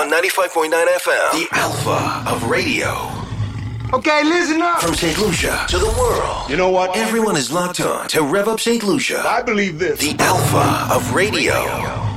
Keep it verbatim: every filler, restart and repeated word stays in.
ninety-five point nine F M, the alpha of radio. Okay, listen up. From Saint Lucia to the world. You know what? Everyone is locked on to Rev Up Saint Lucia. I believe this. The alpha of radio.